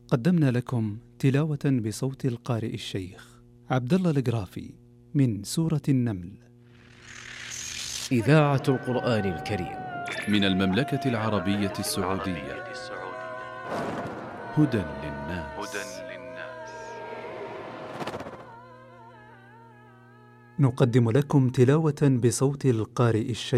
قدمنا لكم تلاوة بصوت القارئ الشيخ عبد الله القرافي من سورة النمل. إذاعة القرآن الكريم من المملكة العربية السعودية. هدى للناس. نقدم لكم تلاوة بصوت القارئ الشيخ